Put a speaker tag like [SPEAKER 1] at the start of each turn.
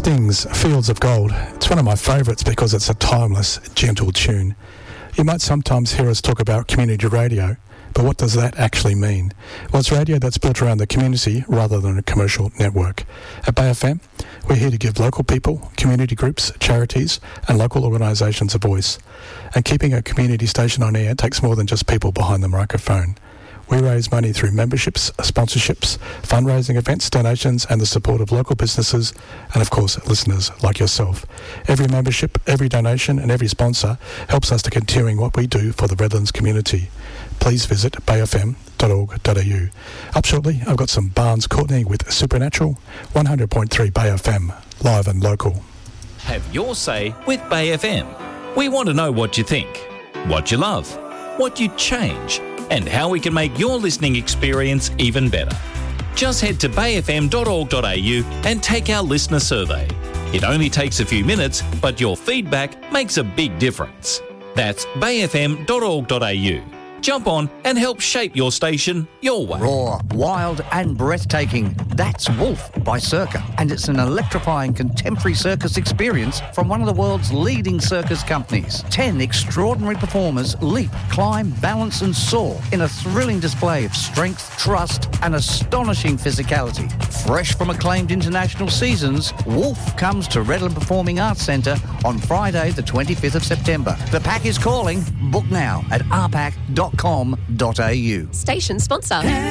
[SPEAKER 1] Sting's Fields of Gold. It's one of my favourites because it's a timeless, gentle tune. You might sometimes hear us talk about community radio, but what does that actually mean? Well, it's radio that's built around the community rather than a commercial network. At Bay FM, we're here to give local people, community groups, charities and local organisations a voice. And keeping a community station on air takes more than just people behind the microphone. We raise money through memberships, sponsorships, fundraising events, donations and the support of local businesses and, of course, listeners like yourself. Every membership, every donation and every sponsor helps us to continuing what we do for the Redlands community. Please visit bayfm.org.au. Up shortly, I've got some Barnes Courtney with Supernatural, 100.3 Bay FM, live and local.
[SPEAKER 2] Have your say with Bay FM. We want to know what you think, what you love, what you'd change, and how we can make your listening experience even better. Just head to bayfm.org.au and take our listener survey. It only takes a few minutes, but your feedback makes a big difference. That's bayfm.org.au. Jump on and help shape your station your way.
[SPEAKER 3] Raw, wild and breathtaking. That's Wolf by Circa. And it's an electrifying contemporary circus experience from one of the world's leading circus companies. 10 extraordinary performers leap, climb, balance and soar in a thrilling display of strength, trust and astonishing physicality. Fresh from acclaimed international seasons, Wolf comes to Redland Performing Arts Centre on Friday the 25th of September. The pack is calling. Book now at rpack.com.au.
[SPEAKER 4] Station sponsor.